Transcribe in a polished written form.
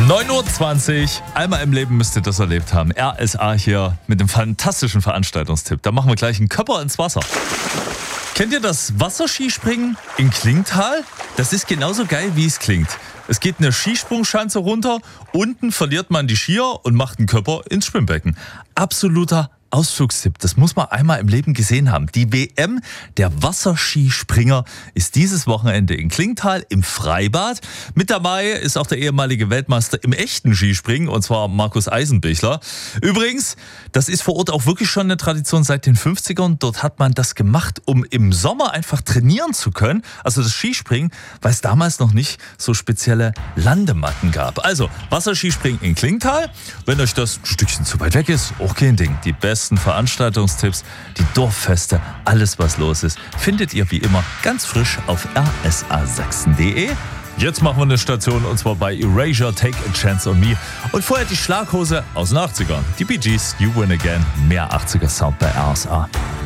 9:20 Uhr. Einmal im Leben müsst ihr das erlebt haben. RSA hier mit dem fantastischen Veranstaltungstipp. Da machen wir gleich einen Körper ins Wasser. Kennt ihr das Wasserskispringen in Klingenthal? Das ist genauso geil, wie es klingt. Es geht eine Skisprungschanze runter, unten verliert man die Skier und macht einen Körper ins Schwimmbecken. Absoluter Ausflugstipp, das muss man einmal im Leben gesehen haben. Die WM der Wasserskispringer ist dieses Wochenende in Klingenthal im Freibad. Mit dabei ist auch der ehemalige Weltmeister im echten Skispringen, und zwar Markus Eisenbichler. Übrigens, das ist vor Ort auch wirklich schon eine Tradition seit den 50ern. Dort hat man das gemacht, um im Sommer einfach trainieren zu können. Also das Skispringen, weil es damals noch nicht so spezielle Landematten gab. Also Wasserskispringen in Klingenthal. Wenn euch das ein Stückchen zu weit weg ist, auch kein Ding. Die besten Veranstaltungstipps, die Dorffeste, alles was los ist, findet ihr wie immer ganz frisch auf rsa6.de. Jetzt machen wir eine Station, und zwar bei Erasure, Take a Chance on Me. Und vorher die Schlaghose aus den 80ern. Die Bee Gees, You Win Again. Mehr 80er Sound bei RSA.